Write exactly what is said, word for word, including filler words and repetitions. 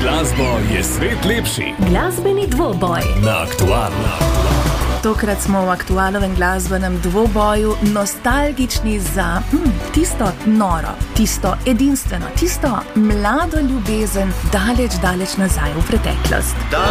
glasbo je svet lepši. Glasbeni dvoboj Na Aktualu. Tokrat smo v aktualnem glasbenem dvoboju nostalgični za hm, tisto noro, tisto edinstveno, tisto mlado ljubezen daleč, daleč nazaj v preteklost.